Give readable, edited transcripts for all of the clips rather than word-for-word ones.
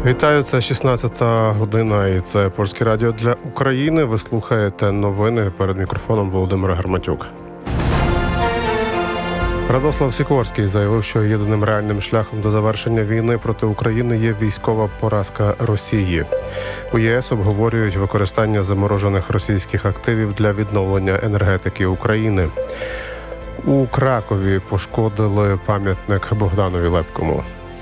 Вітаю, це 16-та година і це Польське радіо для України. Ви слухаєте новини, перед мікрофоном Володимир Гарматюк. Радослав Сікорський заявив, що єдиним реальним шляхом до завершення війни проти України є військова поразка Росії. У ЄС обговорюють використання заморожених російських активів для відновлення енергетики України. У Кракові пошкодили пам'ятник Богданові Лепкому.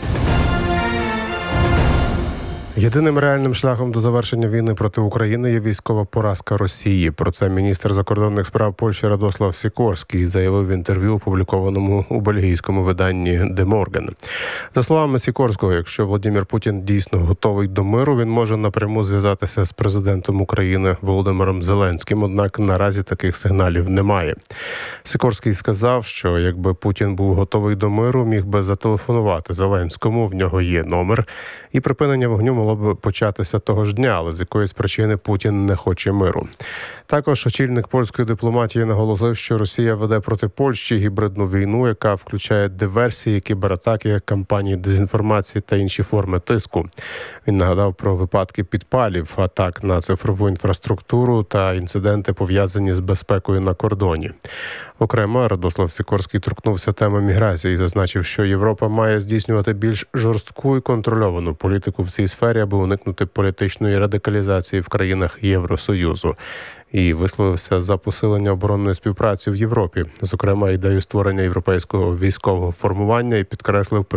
Єдиним реальним шляхом до завершення війни проти України є військова поразка Росії. Про це міністр закордонних справ Польщі Радослав Сікорський заявив в інтерв'ю, опублікованому у бельгійському виданні «Де Морген». За словами Сікорського, якщо Владимир Путін дійсно готовий до миру, він може напряму зв'язатися з президентом України Володимиром Зеленським, однак наразі таких сигналів немає. Сікорський сказав, що якби Путін був готовий до миру, міг би зателефонувати Зеленському, в нього є номер, і припинення вогню могло б початися того ж дня, але з якоїсь причини Путін не хоче миру. Також очільник польської дипломатії наголосив, що Росія веде проти Польщі гібридну війну, яка включає диверсії, кібератаки, кампанії дезінформації та інші форми тиску. Він нагадав про випадки підпалів, атак на цифрову інфраструктуру та інциденти, пов'язані з безпекою на кордоні. Окремо, Радослав Сікорський торкнувся теми міграції і зазначив, що Європа має здійснювати більш жорстку і контрольовану політику в цій сфері, аби уникнути політичної радикалізації в країнах Євросоюзу. І висловився за посилення оборонної співпраці в Європі, зокрема ідею створення європейського військового формування, і підкреслив